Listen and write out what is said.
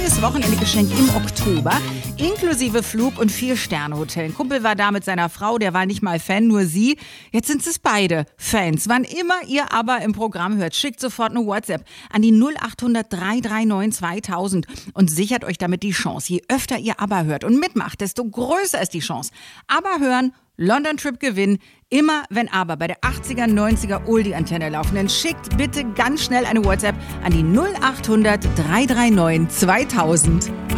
Das Wochenende-Geschenk im Oktober, inklusive Flug- und 4-Sterne-Hotel. Ein Kumpel war da mit seiner Frau, der war nicht mal Fan, nur sie. Jetzt sind es beide Fans. Wann immer ihr aber im Programm hört, schickt sofort eine WhatsApp an die 0800 339 2000 und sichert euch damit die Chance. Je öfter ihr aber hört und mitmacht, desto größer ist die Chance. Aber hören, London Trip gewinnen, immer wenn aber bei der 80er, 90er Oldie-Antenne laufen. Dann schickt bitte ganz schnell eine WhatsApp an die 0800 339 2000.